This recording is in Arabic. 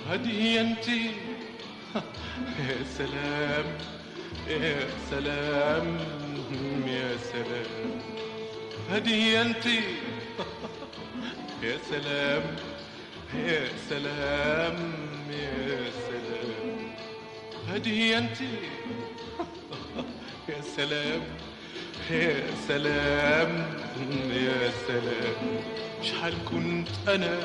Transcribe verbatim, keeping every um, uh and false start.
هدي انتي يا سلام يا سلام يا سلام هدي انتي يا سلام يا سلام يا سلام هدي انتي يا سلام يا سلام يا سلام شحال كنت انا